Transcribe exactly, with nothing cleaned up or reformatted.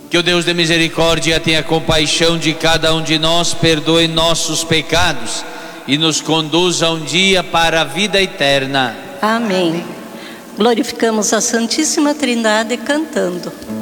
Que o Deus de misericórdia tenha compaixão de cada um de nós, perdoe nossos pecados e nos conduza um dia para a vida eterna. Amém. Glorificamos a Santíssima Trindade cantando.